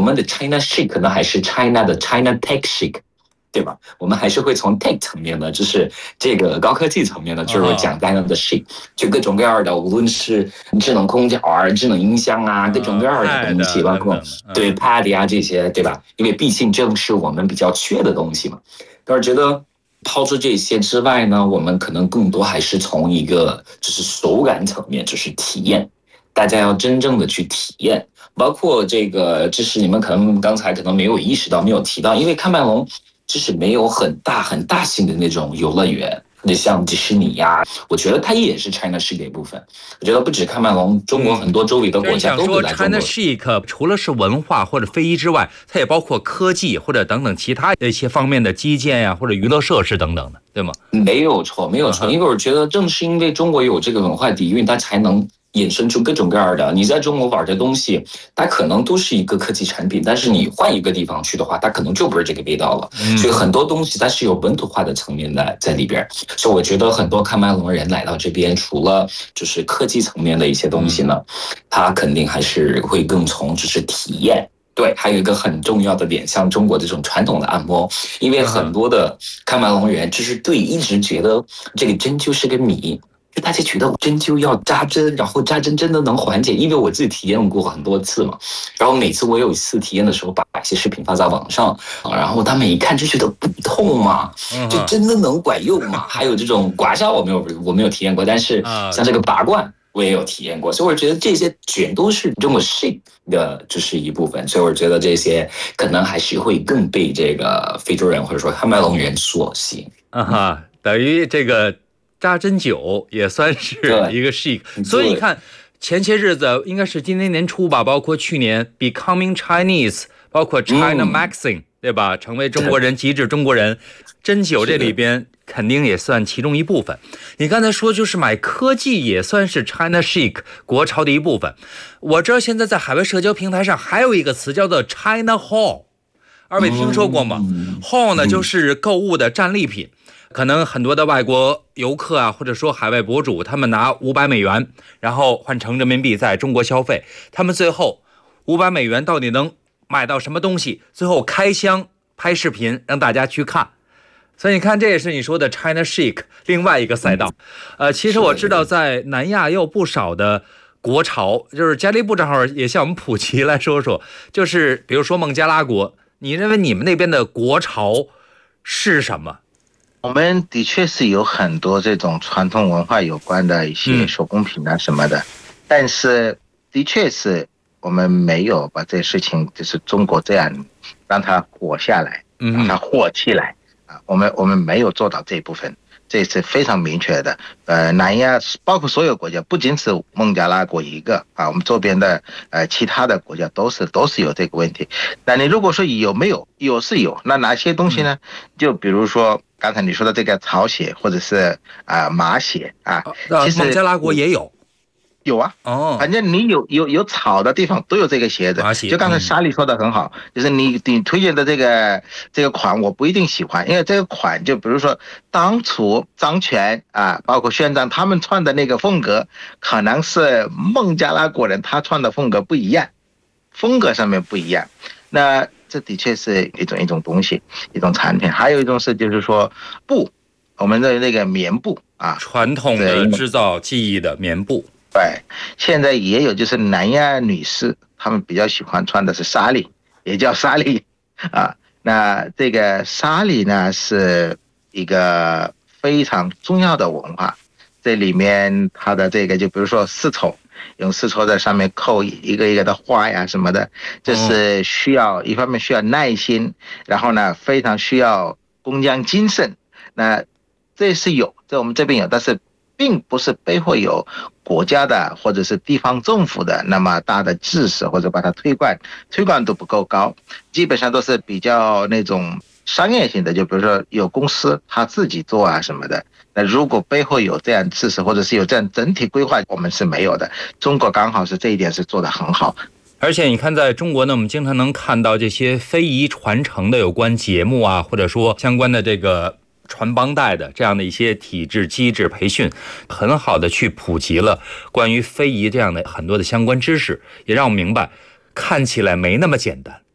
们的 China Chic 可能还是 China 的 China Tech Chic，对吧？我们还是会从 tech 层面的，就是这个高科技层面的，就是讲大量的 chic，就各种各样的，无论是智能空调啊、智能音箱啊，各种各样的东西，包括对 pad 啊这些，对吧？因为毕竟这是我们比较缺的东西嘛。但是觉得抛出这些之外呢，我们可能更多还是从一个就是手感层面，就是体验，大家要真正的去体验。包括这个，就是你们可能刚才没有意识到、没有提到，因为喀麦隆就是没有很大型的那种游乐园，那像迪士尼呀，我觉得它也是 China Chic 的一部分。我觉得不止喀麦隆，中国很多周围的国家都会来中国。 China Chic 除了是文化或者非遗之外，它也包括科技或者等等其他一些方面的基建呀，或者娱乐设施等等的，对吗？ 没有错，没有错，因为我觉得正是因为中国有这个文化底蕴，它才能衍生出各种各样的。你在中国玩的东西，它可能都是一个科技产品，但是你换一个地方去的话，它可能就不是这个味道了。所以很多东西它是有本土化的层面在里边。所以我觉得很多喀麦隆人来到这边，除了就是科技层面的一些东西呢，他肯定还是会更从就是体验。对，还有一个很重要的点，像中国这种传统的按摩，因为很多的喀麦隆人就是一直觉得这个针灸是个谜，就大家觉得针灸要扎针，然后扎针真的能缓解，因为我自己体验过很多次嘛，然后每次我有一次体验的时候，把一些视频发在网上，然后他们一看就觉得不痛嘛，就真的能管用嘛？还有这种刮痧我没有体验过，但是像这个拔罐我也有体验过，所以我觉得这些全都是中国 chic 的就是一部分，所以我觉得这些可能还是会更被这个非洲人或者说喀麦隆人所吸引。 等于这个扎针灸也算是一个 chic， 所以你看前些日子应该是今年年初吧，包括去年 Becoming Chinese， 包括 China Magazine，对吧？成为中国人，极致中国人，针灸这里边肯定也算其中一部分。你刚才说就是买科技也算是 China Chic 国潮的一部分。我知道现在在海外社交平台上还有一个词叫做 China Hall， 二位听说过吗？Hall 呢就是购物的战利品，可能很多的外国游客啊，或者说海外博主，他们拿$500，然后换成人民币在中国消费，他们最后$500到底能买到什么东西？最后开箱拍视频让大家去看。所以你看，这也是你说的 China Chic 另外一个赛道。其实我知道在南亚也有不少的国潮，就是嘉利部正好也向我们普及来说说，就是比如说孟加拉国，你认为你们那边的国潮是什么？ 我们的确是有很多这种传统文化有关的一些手工品啊什么的，但是的确是我们没有把这事情就是中国这样让它火下来，让它火起来啊，我们没有做到这一部分，这是非常明确的。南亚包括所有国家，不仅是孟加拉国一个啊，我们周边的其他的国家都是有这个问题。那你如果说有没有，有是有，那哪些东西呢？就比如说刚才你说的这个草鞋或者是马鞋啊， 其实孟加拉国也有。 有啊，反正你有草的地方都有这个鞋子。就刚才莎莉说的很好，就是你推荐的这个款我不一定喜欢，因为这个款就比如说当初张全啊，包括宣章他们穿的那个风格，可能是孟加拉国人他穿的风格不一样，风格上面不一样。那这的确是一种东西，一种产品。还有一种是就是说布，我们的那个棉布啊， 传统的制造技艺的棉布。 对，现在也有，就是南亚女士，她们比较喜欢穿的是纱丽，也叫纱丽啊。那这个纱丽呢，是一个非常重要的文化。这里面它的这个，就比如说丝绸，用丝绸在上面扣一个一个的花呀什么的，这是需要一方面需要耐心，然后呢非常需要工匠精神。那这是有，在我们这边有，但是并不是背后有国家的或者是地方政府的那么大的支持，或者把它推广度不够高，基本上都是比较那种商业性的，就比如说有公司他自己做啊什么的。那如果背后有这样支持，或者是有这样整体规划，我们是没有的。中国刚好是这一点是做得很好。 而且你看，在中国呢，我们经常能看到这些非遗传承的有关节目啊，或者说相关的这个传帮带的这样的一些体制机制培训，很好的去普及了关于非遗这样的很多的相关知识，也让我明白看起来没那么简单。